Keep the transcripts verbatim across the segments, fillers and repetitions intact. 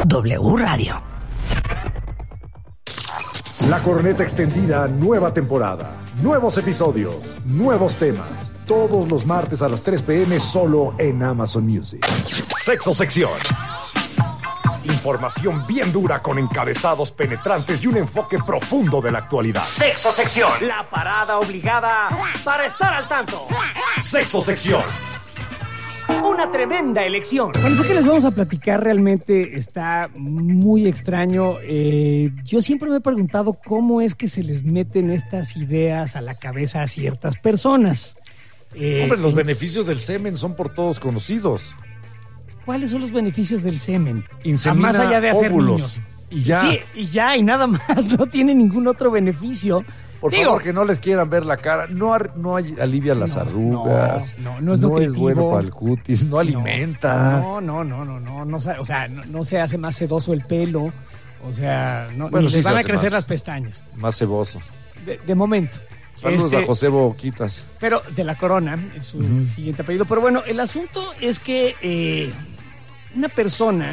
W Radio. La Corneta Extendida, nueva temporada, nuevos episodios, nuevos temas. Todos los martes a las tres p.m. solo en Amazon Music. Sexo Sección. Información bien dura con encabezados penetrantes y un enfoque profundo de la actualidad. Sexo Sección. La parada obligada para estar al tanto. Sexo Sección. Una tremenda elección. Bueno, eso que les vamos a platicar realmente está muy extraño. Eh, yo siempre me he preguntado cómo es que se les meten estas ideas a la cabeza a ciertas personas. Eh, Hombre, los beneficios del semen son por todos conocidos. ¿Cuáles son los beneficios del semen? Insemina más allá de hacer óvulos. Niños. Y ya. Sí, y ya, y nada más. No tiene ningún otro beneficio. Por Digo, favor, que no les quieran ver la cara. No, no alivia las no, arrugas. No, no, no es No nutritivo. es bueno para el cutis. No alimenta. No, no, no, no, no. no o sea, no, no se hace más sedoso el pelo. O sea, no, bueno, ni sí les van a crecer más, las pestañas. Más ceboso. De, de momento. Saludos este, a José Boquitas. Pero de la Corona es su uh-huh. siguiente apellido. Pero bueno, el asunto es que eh, una persona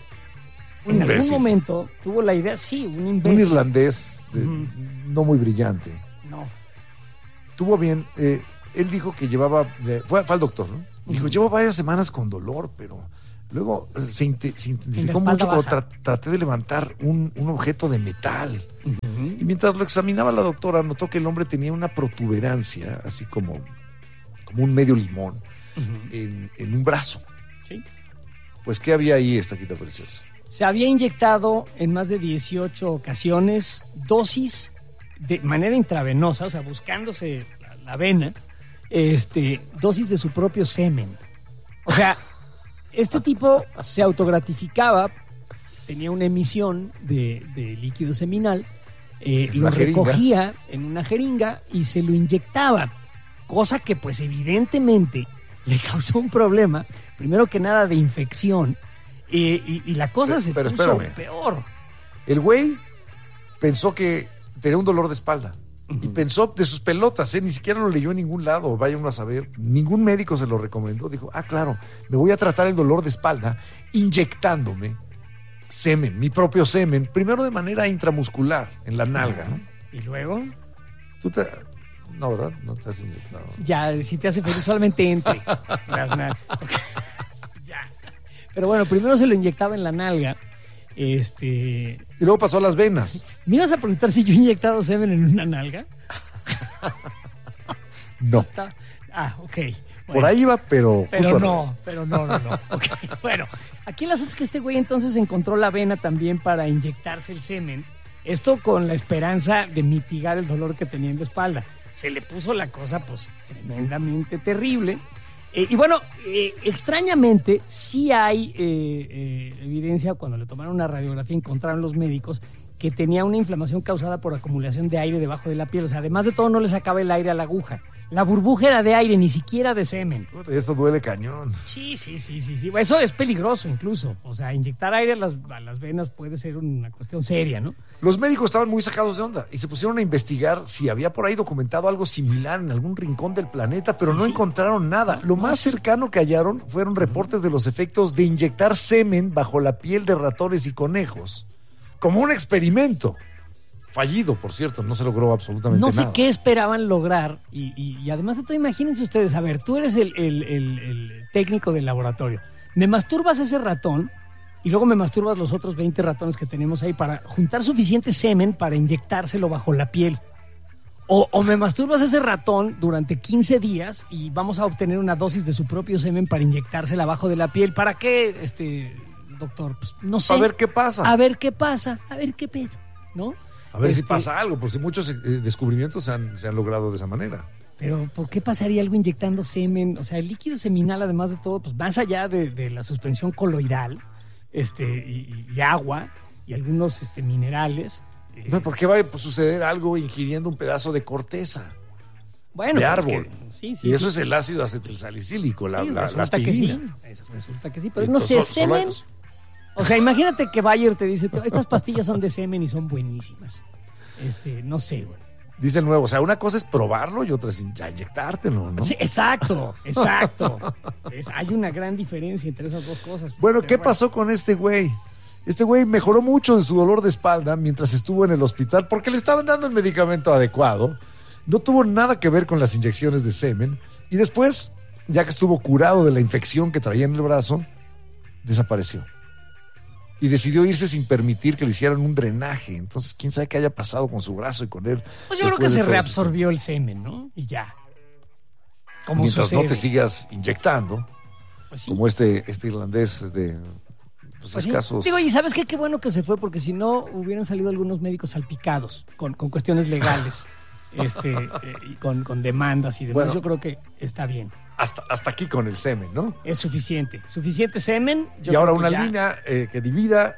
un en imbécil. algún momento tuvo la idea, sí, un imbécil. Un irlandés de, uh-huh. no muy brillante. No. Tuvo bien, eh, él dijo que llevaba, eh, fue, fue al doctor, ¿no? Dijo, uh-huh. llevo varias semanas con dolor, pero luego se, inte, se intensificó mucho cuando tra- traté de levantar un, un objeto de metal. Uh-huh. Y mientras lo examinaba la doctora, notó que el hombre tenía una protuberancia, así como, como un medio limón, uh-huh. en, en un brazo. Sí. Pues, ¿qué había ahí, Estaquita Preciosa? Se había inyectado en más de dieciocho ocasiones dosis de manera intravenosa, o sea, buscándose la, la vena, este, dosis de su propio semen. O sea, este tipo se autogratificaba, tenía una emisión de, de líquido seminal, eh, lo recogía en una jeringa y se lo inyectaba, cosa que pues evidentemente le causó un problema, primero que nada de infección, eh, y, y la cosa pero, se pero puso espérame. peor. El güey pensó que tenía un dolor de espalda. Uh-huh. Y pensó de sus pelotas, ¿eh? Ni siquiera lo leyó en ningún lado, vaya uno a saber. Ningún médico se lo recomendó. Dijo, ah, claro, me voy a tratar el dolor de espalda inyectándome semen, mi propio semen, primero de manera intramuscular, en la nalga, ¿no? ¿Y luego? Tú te... No, ¿verdad? No te has inyectado. Ya, si te hace feliz, solamente entre las nalgas. Okay. Ya. Pero bueno, primero se lo inyectaba en la nalga. Este... Y luego pasó a las venas. ¿Me ibas a preguntar si yo he inyectado semen en una nalga? No. Está... Ah, ok. Bueno, por ahí iba, pero pero justo no, al pero no, no, no. Okay. Bueno, aquí el asunto es que este güey entonces encontró la vena también para inyectarse el semen. Esto con la esperanza de mitigar el dolor que tenía en la espalda. Se le puso la cosa, pues, tremendamente terrible. Eh, y bueno, eh, extrañamente, sí hay eh, eh, evidencia, cuando le tomaron una radiografía, encontraron los médicos que tenía una inflamación causada por acumulación de aire debajo de la piel. O sea, además de todo, no le sacaba el aire a la aguja. La burbuja era de aire, ni siquiera de semen. Eso duele cañón. Sí, sí, sí, sí, sí. Eso es peligroso incluso. O sea, inyectar aire a las, a las venas puede ser una cuestión seria, ¿no? Los médicos estaban muy sacados de onda y se pusieron a investigar si había por ahí documentado algo similar en algún rincón del planeta, pero no sí. encontraron nada. Lo más cercano que hallaron fueron reportes de los efectos de inyectar semen bajo la piel de ratones y conejos, como un experimento. Fallido, por cierto, no se logró absolutamente nada. No sé nada. qué esperaban lograr y, y, y además de todo, imagínense ustedes, a ver, tú eres el, el, el, el técnico del laboratorio, me masturbas ese ratón y luego me masturbas los otros veinte ratones que tenemos ahí para juntar suficiente semen para inyectárselo bajo la piel. O, o me masturbas ese ratón durante quince días y vamos a obtener una dosis de su propio semen para inyectársela abajo de la piel. ¿Para qué, este doctor? Pues no sé. A ver qué pasa. A ver qué pasa, a ver qué pedo, ¿no? A ver este, si pasa algo, porque muchos eh, descubrimientos se han, se han logrado de esa manera. Pero, ¿por qué pasaría algo inyectando semen? O sea, el líquido seminal, además de todo, pues más allá de, de la suspensión coloidal, este, y, y agua, y algunos este, minerales. Eh, no, ¿por qué va a suceder algo ingiriendo un pedazo de corteza? Bueno, de pues árbol. Que, sí, sí, y eso sí. es el ácido acetilsalicílico, la, sí, la, resulta la aspirina. Que sí, resulta que sí, pero no sé, so, semen. Solo... O sea, imagínate que Bayer te dice, estas pastillas son de semen y son buenísimas. Este, no sé, güey. Dice el nuevo, o sea, una cosa es probarlo y otra es ya inyectártelo, ¿no? Sí, exacto, exacto. Es, hay una gran diferencia entre esas dos cosas. Bueno, pero ¿qué bueno. pasó con este güey? Este güey mejoró mucho de su dolor de espalda mientras estuvo en el hospital porque le estaban dando el medicamento adecuado. No tuvo nada que ver con las inyecciones de semen. Y después, ya que estuvo curado de la infección que traía en el brazo, desapareció. Y decidió irse sin permitir que le hicieran un drenaje. Entonces, quién sabe qué haya pasado con su brazo y con él. Pues yo creo que se reabsorbió el semen, ¿no? Y ya. Como mientras sucede. No te sigas inyectando, pues sí. Como este, este irlandés de pues, pues escasos. Sí. Digo, y ¿sabes qué? Qué bueno que se fue, porque si no hubieran salido algunos médicos salpicados con, con cuestiones legales. este eh, y con, con demandas y demás. Bueno, yo creo que está bien. Hasta, hasta aquí con el semen, ¿no? Es suficiente. Suficiente semen. Yo y ahora una ya... línea eh, que divida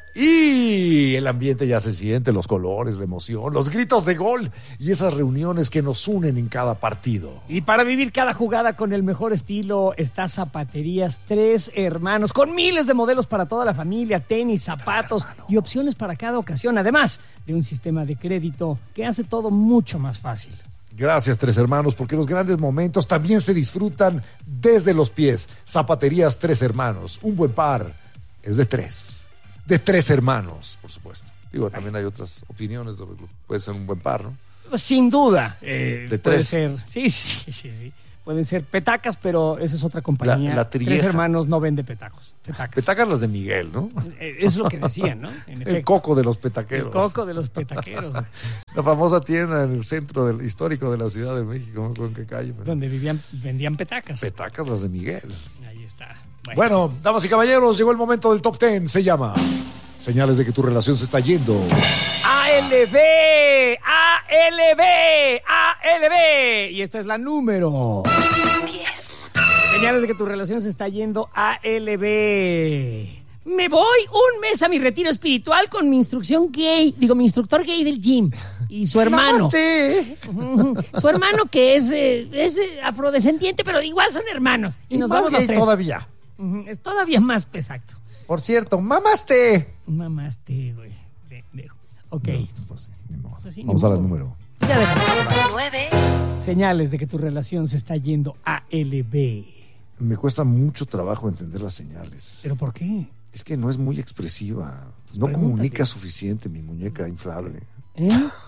y el ambiente ya se siente, los colores, la emoción, los gritos de gol y esas reuniones que nos unen en cada partido. Y para vivir cada jugada con el mejor estilo está Zapaterías Tres Hermanos, con miles de modelos para toda la familia, tenis, zapatos y opciones para cada ocasión, además de un sistema de crédito que hace todo mucho más fácil. Gracias, Tres Hermanos, porque los grandes momentos también se disfrutan desde los pies. Zapaterías Tres Hermanos. Un buen par es de tres. De tres hermanos, por supuesto. Digo, también hay otras opiniones. Puede ser un buen par, ¿no? Sin duda. Eh, de puede tres. ser. Sí, sí, sí, sí. Pueden ser petacas, pero esa es otra compañía. La, la Tres Hermanos no vende petacos. Petacas. Petacas las de Miguel, ¿no? Es lo que decían, ¿no? En el coco de los petaqueros. El coco de los petaqueros. La famosa tienda en el centro del, histórico de la Ciudad de México, ¿no? ¿En qué calle? Pero... Donde vivían, vendían petacas. Petacas las de Miguel. Ahí está. Bueno. bueno, damas y caballeros, llegó el momento del Top Ten. Se llama Señales de que tu relación se está yendo. A L B, A L B, A L B. Y esta es la número diez. Señales de que tu relación se está yendo a L B. Me voy un mes a mi retiro espiritual con mi instrucción gay, digo, mi instructor gay del gym y su hermano. Su hermano que es, eh, es afrodescendiente, pero igual son hermanos. Y, y nos más vamos gay los tres. Todavía. Es todavía más exacto. Por cierto, mamaste. Mamaste, güey. De, de, ok. No, pues, ni modo. Pues sí, vamos ni a la modo. número. Ya déjame. Nueve. Señales de que tu relación se está yendo a L B. Me cuesta mucho trabajo entender las señales. ¿Pero por qué? Es que no es muy expresiva. Pues no comunica suficiente mi muñeca inflable. ¿Eh?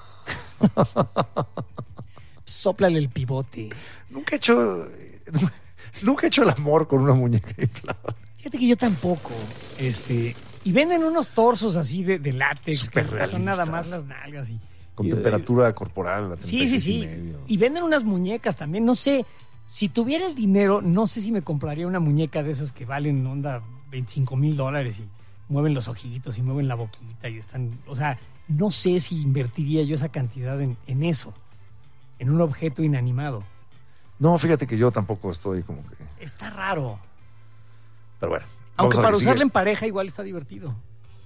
Sóplale el pivote. Nunca he hecho... Nunca he hecho el amor con una muñeca inflable. Fíjate que yo tampoco. Este... Y venden unos torsos así de, de látex. Súper realistas. Son nada más las nalgas. Y, con y, temperatura corporal. A sí, sí, sí. Y, medio. Y venden unas muñecas también. No sé... Si tuviera el dinero, no sé si me compraría una muñeca de esas que valen, onda, veinticinco mil dólares y mueven los ojitos y mueven la boquita y están... O sea, no sé si invertiría yo esa cantidad en, en eso, en un objeto inanimado. No, fíjate que yo tampoco estoy como que... Está raro. Pero bueno. Aunque para usarla en pareja igual está divertido.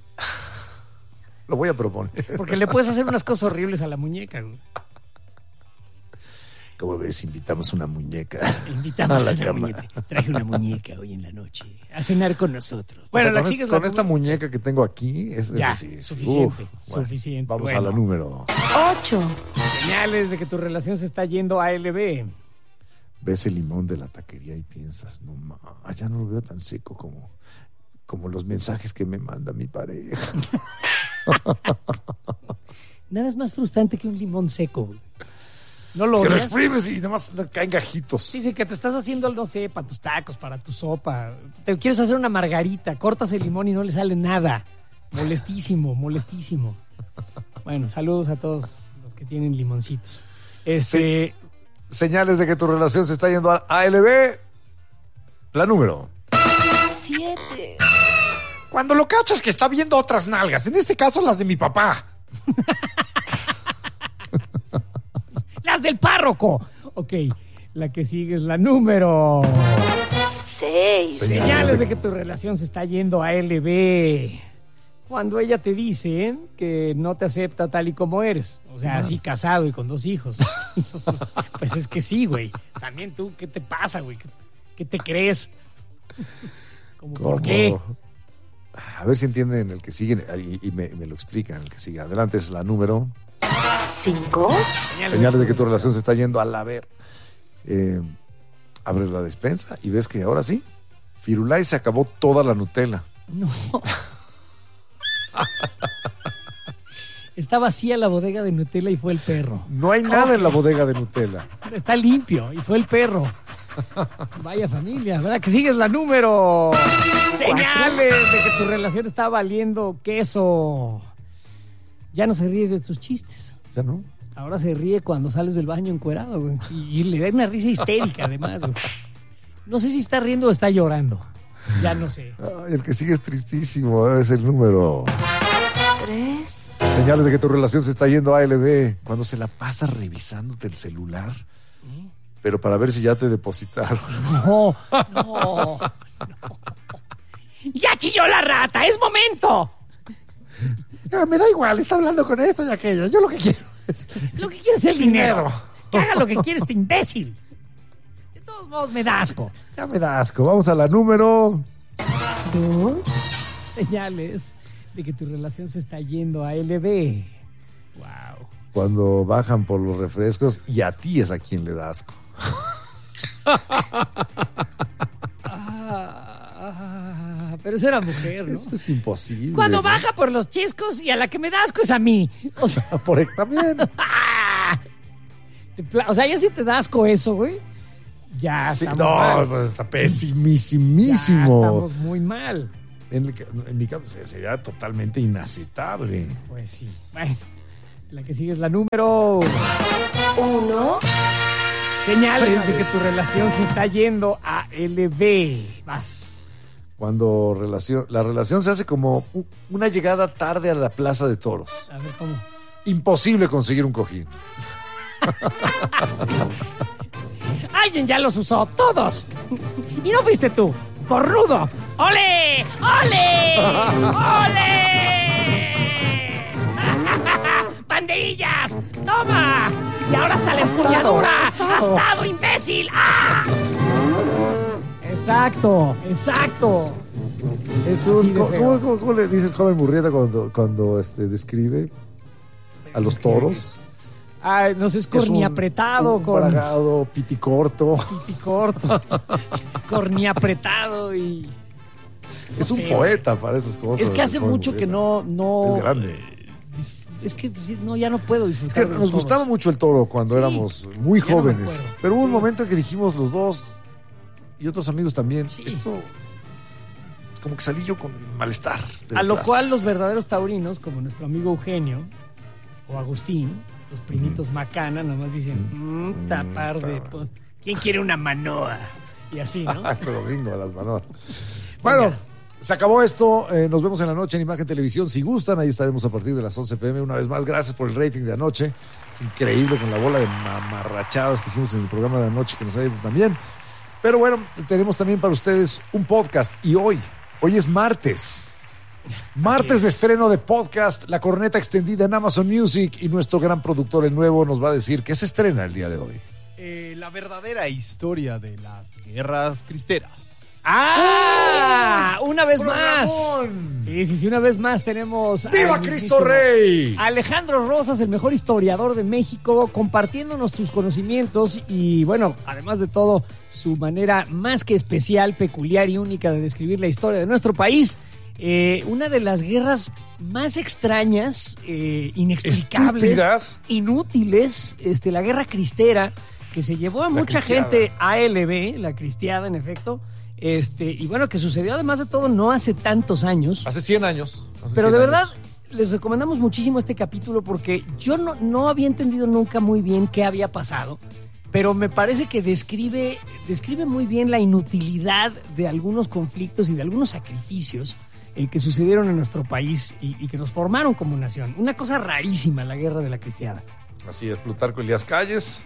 Lo voy a proponer. Porque le puedes hacer unas cosas horribles a la muñeca, güey. Como ves, invitamos una muñeca. Invitamos a una muñeca. Traje una muñeca hoy en la noche a cenar con nosotros. Bueno, o sea, la con, es, con la esta muñeca que tengo aquí es, ya, es sí, suficiente, uf, suficiente. Bueno, vamos bueno. a la número ocho. Señales de que tu relación se está yendo a L B. Ves el limón de la taquería y piensas, no ma, ya no lo veo tan seco como, como los mensajes que me manda mi pareja. Nada es más frustrante que un limón seco. ¿No lo que odias? lo exprimes y además caen gajitos. Sí, sí, que te estás haciendo, no sé, para tus tacos, para tu sopa. Te quieres hacer una margarita, cortas el limón y no le sale nada. Molestísimo, molestísimo. Bueno, saludos a todos los que tienen limoncitos. Este... Sí. Señales de que tu relación se está yendo a A L B. La número siete. Cuando lo cachas que está viendo otras nalgas, en este caso las de mi papá. Las del párroco. Ok, la que sigue es la número seis. Señales de que tu relación se está yendo a L B. Cuando ella te dice que no te acepta tal y como eres. O sea, así casado y con dos hijos. Pues es que sí, güey. También tú, ¿qué te pasa, güey? ¿Qué, qué te crees? ¿Cómo, ¿Por qué? A ver si entienden el que sigue y, y me, me lo explican el que sigue. Adelante, es la número cinco. Señales, Señales de que tu relación se está yendo a la ver. Eh, abres la despensa y ves que ahora sí, Firulais se acabó toda la Nutella. No. Está vacía la bodega de Nutella y fue el perro. No hay nada en la bodega de Nutella. Está limpio y fue el perro. Vaya familia, ¿verdad? Que sigues la número. Señales de que tu relación está valiendo queso. Ya no se ríe de tus chistes. ¿Ya no? Ahora se ríe cuando sales del baño encuerado, güey. Y, y le da una risa histérica, además, güey. No sé si está riendo o está llorando. Ya no sé. Ay, el que sigue es tristísimo. Es el número tres. Señales de que tu relación se está yendo a L B. Cuando se la pasa revisándote el celular. Pero para ver si ya te depositaron. No, no, no. ¡Ya chilló la rata! ¡Es momento! Ya, me da igual, está hablando con esto y aquello. Yo lo que quiero es... Lo que quieres es el dinero. Que haga lo que quieres, este imbécil. De todos modos, me da asco. Ya me da asco. Vamos a la número... Dos. Señales de que tu relación se está yendo a L B. Wow. Cuando bajan por los refrescos y a ti es a quien le da asco. Ah, pero esa era mujer, ¿no? Eso es imposible. Cuando ¿no? baja por los chiscos y a la que me da asco es a mí. O sea, Por ahí también. o sea, ya si te da asco eso, güey. Ya Sí, estamos no, mal. pues está Ya pesimisísimo. estamos muy mal. En, el- en mi caso sería totalmente inaceptable. Pues sí. Bueno, la que sigue es la número. Uno. Señales, Señales. de que tu relación se está yendo a L B. Vas. Cuando relación, la relación se hace como u- una llegada tarde a la plaza de toros. A ver cómo. Imposible conseguir un cojín. Alguien ya los usó, todos. Y no fuiste tú, corrudo. ¡Ole! ¡Ole! ¡Ole! ¡Banderillas! ¡Toma! Y ahora hasta la empuñadura. Has dado, ¡Has has dado. dado, imbécil! ¡Ah! Exacto, exacto. Es Así un, de ¿cómo, feo. cómo- cómo- cómo le dice el joven Murrieta cuando, cuando este, describe a los toros? Ah, no sé, es Es un- corniapretado, un con bragado, piticorto. corto, corniapretado y... Es un Sí. poeta para esas cosas. Es que hace el joven mucho que Murrieta. no, no. Es grande. dis- Es que sí, no, ya no puedo Es disfrutar. que de nos los gustaba toros. mucho el toro cuando Sí. éramos muy Ya no me jóvenes. acuerdo. Pero hubo un Sí. momento en que dijimos los dos y otros amigos también. Sí. Esto, como que salí yo con malestar. de la A lo clase. cual los verdaderos taurinos, como nuestro amigo Eugenio o Agustín, los primitos Macana, nomás dicen, mmm, tapar de... po- ¿Quién quiere una manoa? Y así, ¿no? Acto domingo a las manos. Bueno, se acabó esto. Eh, nos vemos en la noche en Imagen Televisión. Si gustan, ahí estaremos a partir de las once pm. Una vez más, gracias por el rating de anoche. Es increíble con la bola de mamarrachadas que hicimos en el programa de anoche, que nos ha ido también. Pero bueno, tenemos también para ustedes un podcast. Y hoy, hoy es martes. Martes es. de estreno de podcast, La Corneta Extendida en Amazon Music. Y nuestro gran productor, el nuevo, nos va a decir qué se estrena el día de hoy. Eh, la verdadera historia de las guerras cristeras. ¡Ah! Una vez más. ¡Programón! Sí, sí, sí, una vez más tenemos... ¡Viva al Cristo mismísimo Rey! Alejandro Rosas, el mejor historiador de México, compartiéndonos sus conocimientos y, bueno, además de todo, su manera más que especial, peculiar y única de describir la historia de nuestro país. Eh, una de las guerras más extrañas, eh, inexplicables, Estúpidas. inútiles, este, la guerra cristera, que se llevó a La mucha cristiada. gente a L B, la cristiada, en efecto. Este, y bueno, que sucedió además de todo no hace tantos años. Hace cien años. hace Pero cien de verdad, años. les recomendamos muchísimo este capítulo porque yo no, no había entendido nunca muy bien qué había pasado, pero me parece que describe, describe muy bien la inutilidad de algunos conflictos y de algunos sacrificios eh, que sucedieron en nuestro país y, y que nos formaron como nación. Una cosa rarísima, la guerra de la cristiada. Así es, Plutarco Elías Calles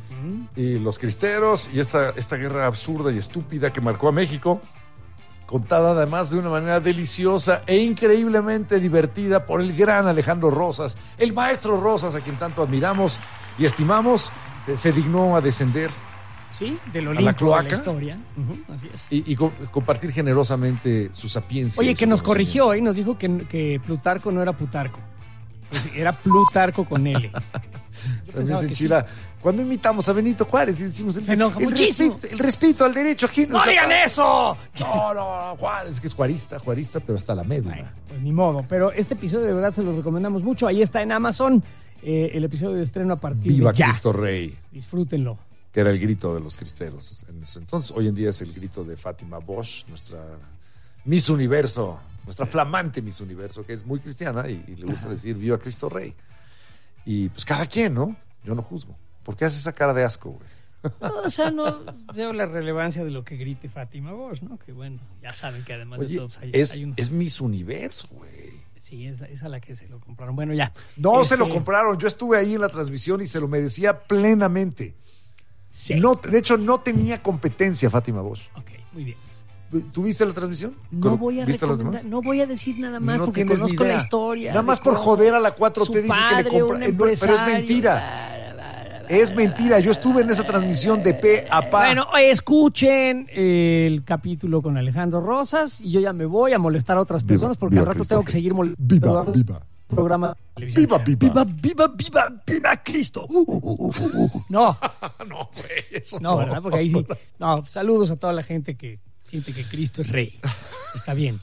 y los cristeros y esta, esta guerra absurda y estúpida que marcó a México, contada además de una manera deliciosa e increíblemente divertida por el gran Alejandro Rosas, el maestro Rosas, a quien tanto admiramos y estimamos, eh, se dignó a descender ¿Sí? Del la Olimpo de la cloaca. historia. Ujú, así es. y, y co- compartir generosamente su sapiencia. y Oye, su que nos conocimiento. corrigió y nos dijo que, que Plutarco no era Plutarco. Es decir, era Plutarco con L. Yo También pensaba se que enchila cuando imitamos a Benito Juárez y decimos el, Se enoja el, muchísimo. respeto, el respeto al derecho ajeno. ¡No digan eso! No, no, Juárez, que es juarista, juarista, pero hasta la médula. Bueno, pues ni modo. Pero este episodio de verdad se lo recomendamos mucho. Ahí está en Amazon. Eh, el episodio de estreno a partir Viva de ya. Cristo Rey. Disfrútenlo. Que era el grito de los cristeros en ese entonces. Hoy en día es el grito de Fátima Bosch, nuestra Miss Universo, nuestra flamante Miss Universo, que es muy cristiana y, y le gusta Ajá. decir Viva Cristo Rey. Y pues cada quien, ¿no? Yo no juzgo. ¿Por qué hace esa cara de asco, güey? No, o sea, no veo la relevancia de lo que grite Fátima Bosch, ¿no? Que bueno, ya saben que además Oye, de todo pues, hay, es, hay unos... es Miss Universo, güey. Sí, es, es a la que se lo compraron. Bueno, ya. No este... se lo compraron. Yo estuve ahí en la transmisión y se lo merecía plenamente. Sí. No, de hecho, no tenía competencia Fátima Bosch. Ok, muy bien. ¿Tuviste la transmisión? No voy a ¿Viste las demás? No voy a decir nada más no porque tienes conozco ni idea. la historia. Nada más por joder a la cuatro T dices que le compra. No, pero es mentira. Es mentira. Yo estuve en esa transmisión de pe a pa. Bueno, escuchen el capítulo con Alejandro Rosas y yo ya me voy a molestar a otras Viva, personas porque viva al rato Cristo. tengo que seguir molestando. Viva, viva. Programa de televisión. Viva, viva. Viva, viva, viva, viva Cristo. Uh, uh, uh, uh, uh. No. No, güey, eso no. No, ¿verdad? Porque ahí sí. No, saludos a toda la gente que siente que Cristo es rey. Está bien.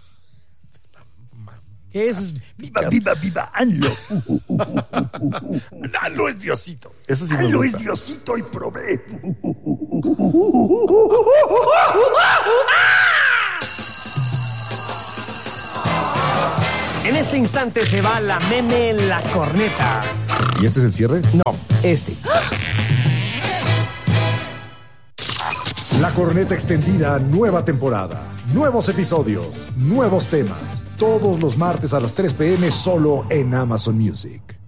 ¿Qué es? Viva, viva, viva, hazlo. Uh, uh, uh, uh, uh, uh. Hazlo es Diosito. Eso sí me Hazlo gusta. es Diosito y provee. En este instante se va la meme la corneta. ¿Y este es el cierre? No, este. La Corneta Extendida, nueva temporada. Nuevos episodios, nuevos temas. Todos los martes a las tres p m solo en Amazon Music.